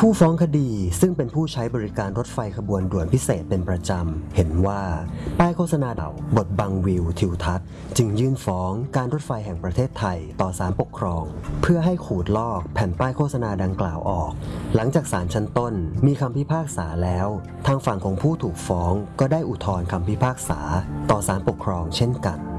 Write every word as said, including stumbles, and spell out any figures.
ผู้ฟ้องคดีซึ่งเป็นผู้ใช้บริการรถไฟขบวนด่วนพิเศษเป็นประจำเห็นว่าป้ายโฆษณาเก่าบดบังวิวทิวทัศน์จึงยื่นฟ้องการรถไฟแห่งประเทศไทยต่อศาลปกครองเพื่อให้ขูดลอกแผ่นป้ายโฆษณาดังกล่าวออกหลังจากศาลชั้นต้นมีคำพิพากษาแล้วทางฝั่งของผู้ถูกฟ้องก็ได้อุทธรณ์คำพิพากษาต่อศาลปกครองเช่นกัน